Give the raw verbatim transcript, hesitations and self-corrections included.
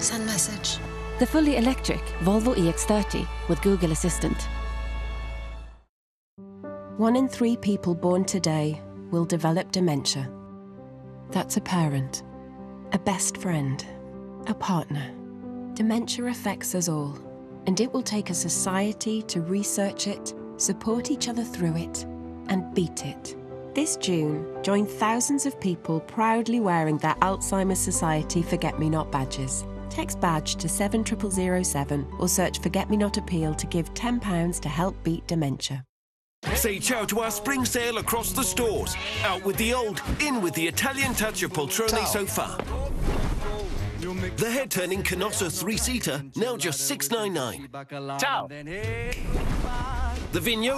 Send message. The fully electric Volvo E X thirty with Google Assistant. One in three people born today will develop dementia. That's a parent, a best friend, a partner. Dementia affects us all, and it will take a society to research it, support each other through it, and beat it. This June, join thousands of people proudly wearing their Alzheimer's Society Forget-Me-Not badges. Text badge to seven zero zero zero seven or search Forget-Me-Not Appeal to give ten pounds to help beat dementia. Say ciao to our spring sale across the stores. Out with the old, in with the Italian touch of Poltrone sofa. The head-turning Canossa three-seater, now just six nine nine. Ciao. The Vigno